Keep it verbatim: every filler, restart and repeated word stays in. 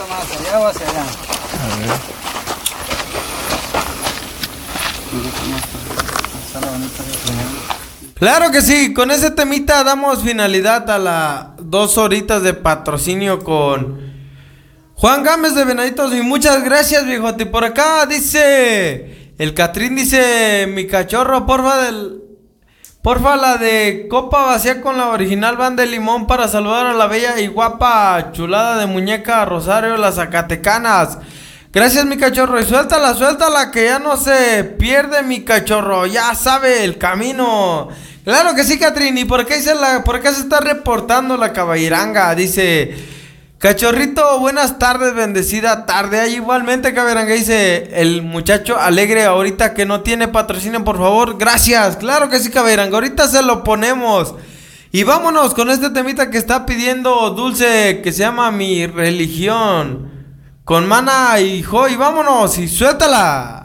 más allá o hacia allá. A ver. Claro que sí, con ese temita damos finalidad a las dos horitas de patrocinio con Juan Gámez de Venaditos. Y muchas gracias, viejote. Y por acá dice el Catrín, dice mi cachorro, porfa del... Porfa la de copa vacía con la original banda de limón para saludar a la bella y guapa chulada de muñeca Rosario, las Zacatecanas. Gracias, mi cachorro, y suéltala, suéltala, que ya no se pierde, mi cachorro, ya sabe el camino. Claro que sí, Catrín. ¿Y por qué, dice la, por qué se está reportando la caballeranga? Dice, cachorrito, buenas tardes, bendecida tarde. Ahí igualmente, caballeranga, dice el muchacho alegre ahorita que no tiene patrocinio, por favor. Gracias, claro que sí, caballeranga, ahorita se lo ponemos. Y vámonos con este temita que está pidiendo Dulce, que se llama Mi Religión, con Mana y Joy. Vámonos y suéltala.